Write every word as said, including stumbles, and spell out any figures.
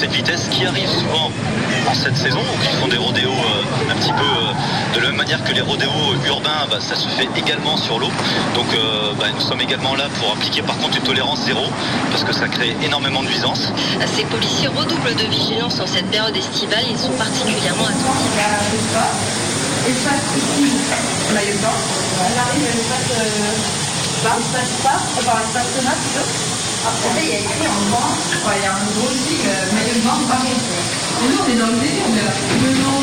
l'excès de vitesse qui arrive souvent en cette saison, ou qui font des rodéos euh, un petit peu euh, de la même manière que les rodéos urbains, bah, ça se fait également sur l'eau. Donc euh, bah, nous sommes également là pour appliquer par contre une tolérance zéro, parce que ça crée énormément de nuisances. Ces policiers redoublent de vigilance en cette période estivale, ils sont particulièrement attentifs. Espace ici, maillot de bain. On arrive à l'espace bar, espace bar, enfin espace sauna plutôt. Après, il y a écrit en grand, il y a un gros sigle maillot de bain Paris. Et nous, on est dans le délire, on est là.